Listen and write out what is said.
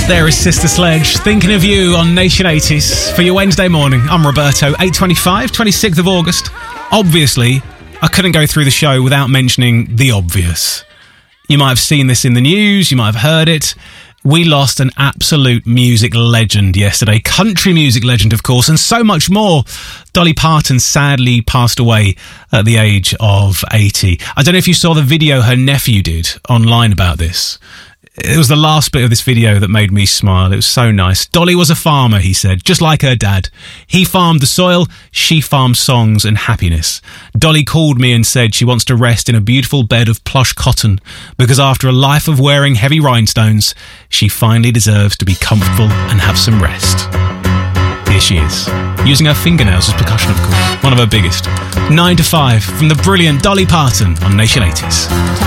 There is Sister Sledge, thinking of you on Nation 80s for your Wednesday morning. I'm Roberto, 8:25, 26th of August. Obviously, I couldn't go through the show without mentioning the obvious. You might have seen this in the news, you might have heard it. We lost an absolute music legend yesterday. Country music legend, of course, and so much more. Dolly Parton sadly passed away at the age of 80. I don't know if you saw the video her nephew did online about this. It was the last bit of this video that made me smile. It was so nice. Dolly was a farmer, he said, just like her dad. He farmed the soil, she farmed songs and happiness. Dolly called me and said she wants to rest in a beautiful bed of plush cotton because after a life of wearing heavy rhinestones, she finally deserves to be comfortable and have some rest. Here she is, using her fingernails as percussion, of course. One of her biggest. 9 to 5 from the brilliant Dolly Parton on Nation 80s.